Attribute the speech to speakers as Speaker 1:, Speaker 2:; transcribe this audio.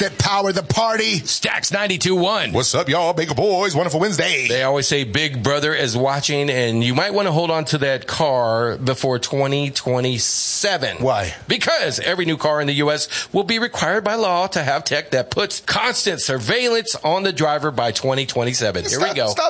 Speaker 1: that power the party.
Speaker 2: Stacks 92.1.
Speaker 1: What's up, y'all? Bagel Boys. Wonderful Wednesday.
Speaker 2: They always say Big Brother is watching, and you might want to hold on to that car before 2027.
Speaker 1: Why?
Speaker 2: Because every new car in the U.S. will be required by law to have tech that puts constant surveillance on the driver by 2027. Here we go.
Speaker 1: Stop